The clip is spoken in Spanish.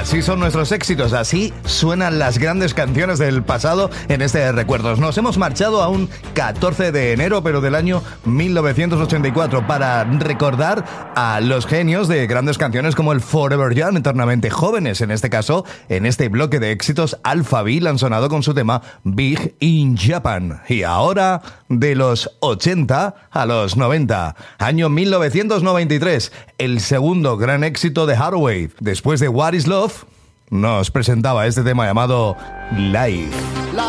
Así son nuestros éxitos, así suenan las grandes canciones del pasado en este Recuerdos. Nos hemos marchado a un 14 de enero, pero del año 1984, para recordar a los genios de grandes canciones como el Forever Young, eternamente jóvenes. En este caso, en este bloque de éxitos, Alphaville han sonado con su tema Big in Japan. Y ahora, de los 80 a los 90, año 1993, el segundo gran éxito de Hathaway. Después de What is Love, nos presentaba este tema llamado Life.